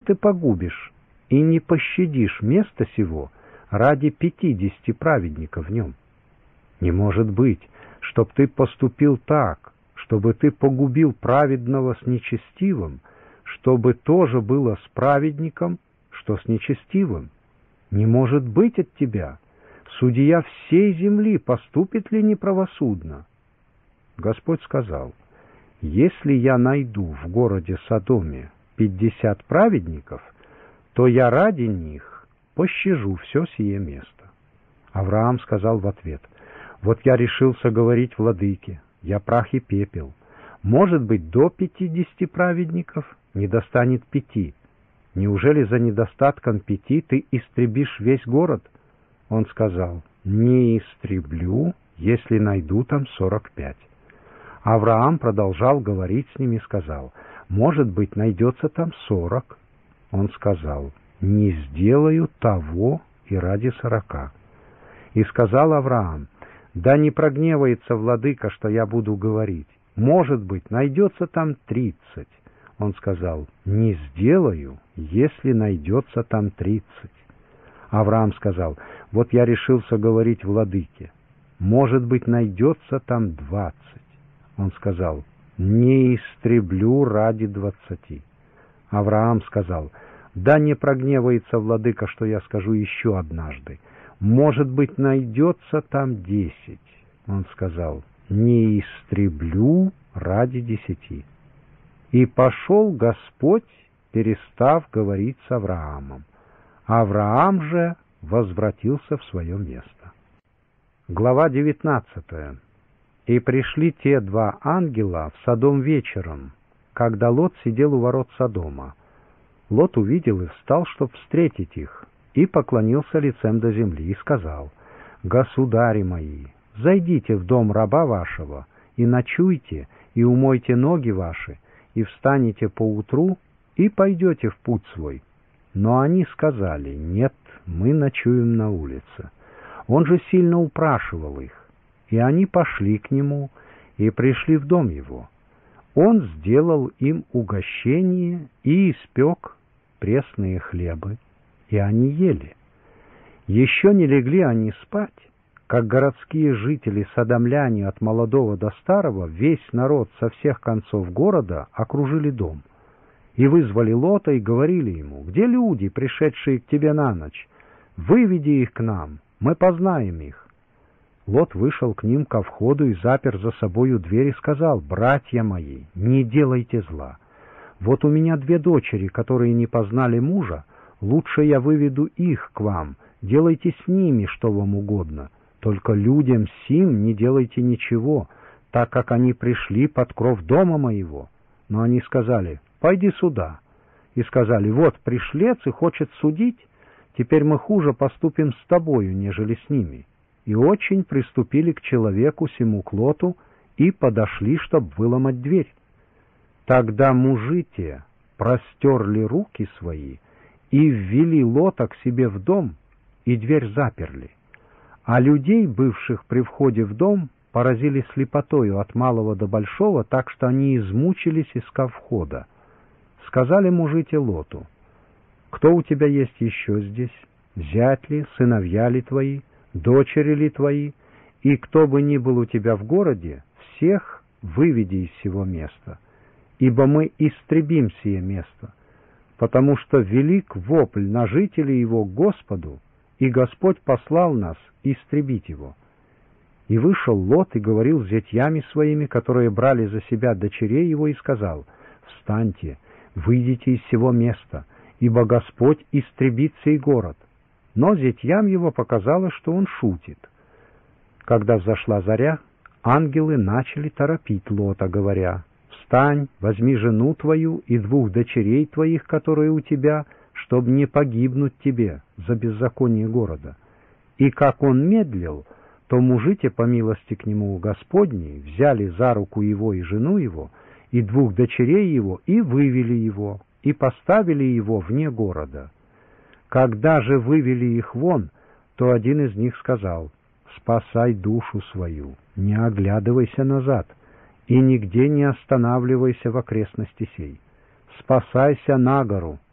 ты погубишь и не пощадишь место сего ради 50 праведников в нем? Не может быть, чтоб ты поступил так, чтобы ты погубил праведного с нечестивым, чтобы тоже было с праведником, что с нечестивым. Не может быть от тебя. Судья всей земли поступит ли неправосудно? Господь сказал: если я найду в городе Содоме 50 праведников, то я ради них пощажу все сие место. Авраам сказал в ответ: вот я решился говорить владыке, я прах и пепел. Может быть, до 50 праведников не достанет 5. Неужели за недостатком 5 ты истребишь весь город? Он сказал: не истреблю, если найду там 45. Авраам продолжал говорить с ними и сказал: может быть, найдется там 40. Он сказал: не сделаю того и ради 40. И сказал Авраам: да не прогневается владыка, что я буду говорить. Может быть, найдется там 30. Он сказал: не сделаю, если найдется там 30. Авраам сказал: вот я решился говорить владыке. Может быть, найдется там 20. Он сказал: не истреблю ради 20. Авраам сказал: да не прогневается владыка, что я скажу еще однажды. Может быть, найдется там 10. Он сказал: не истреблю ради 10. И пошел Господь, перестав говорить с Авраамом. Авраам же возвратился в свое место. Глава 19. И пришли те 2 ангела в Содом вечером, когда Лот сидел у ворот Содома. Лот увидел и встал, чтоб встретить их, и поклонился лицем до земли, и сказал: «Государи мои, зайдите в дом раба вашего, и ночуйте, и умойте ноги ваши, и встанете поутру, и пойдете в путь свой». Но они сказали: «Нет, мы ночуем на улице». Он же сильно упрашивал их, и они пошли к нему и пришли в дом его. Он сделал им угощение и испек пресные хлебы, и они ели. Еще не легли они спать, как городские жители, содомляне от молодого до старого, весь народ со всех концов города окружили дом. И вызвали Лота и говорили ему: «Где люди, пришедшие к тебе на ночь? Выведи их к нам, мы познаем их». Лот вышел к ним ко входу и запер за собою дверь и сказал: «Братья мои, не делайте зла. Вот у меня 2 дочери, которые не познали мужа, лучше я выведу их к вам, делайте с ними, что вам угодно. Только людям сим не делайте ничего, так как они пришли под кров дома моего». Но они сказали: «Пойди сюда». И сказали: «Вот пришлец и хочет судить, теперь мы хуже поступим с тобою, нежели с ними». И очень приступили к человеку сему, к Лоту, и подошли, чтобы выломать дверь. Тогда мужи те простерли руки свои и ввели Лота к себе в дом, и дверь заперли. А людей, бывших при входе в дом, поразили слепотою от малого до большого, так что они измучились, искав входа. Сказали мужи те Лоту: «Кто у тебя есть еще здесь? Зять ли, сыновья ли твои, дочери ли твои? И кто бы ни был у тебя в городе, всех выведи из сего места, ибо мы истребим сие место, потому что велик вопль на жителей его к Господу, и Господь послал нас истребить его». И вышел Лот и говорил с зятьями своими, которые брали за себя дочерей его, и сказал: «Встаньте, выйдите из сего места, ибо Господь истребит сей город». Но зятьям его показалось, что он шутит. Когда взошла заря, ангелы начали торопить Лота, говоря: «Встань, возьми жену твою и 2 дочерей твоих, которые у тебя, чтобы не погибнуть тебе за беззаконие города». И как он медлил, то мужи те, по милости к нему Господней, взяли за руку его и жену его, и 2 дочерей его, и вывели его, и поставили его вне города. Когда же вывели их вон, то один из них сказал: «Спасай душу свою, не оглядывайся назад, и нигде не останавливайся в окрестности сей. Спасайся на гору,